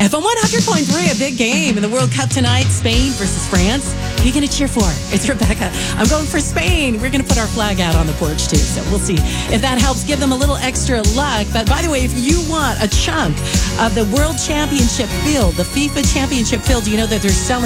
FM 100.3, a big game in the World Cup tonight. Spain versus France. Who are you going to cheer for? It's Rebecca. I'm going for Spain. We're going to put our flag out on the porch, too. So we'll see if that helps give them a little extra luck. But by the way, if you want a chunk of the World Championship field, the FIFA Championship field, you know that they're selling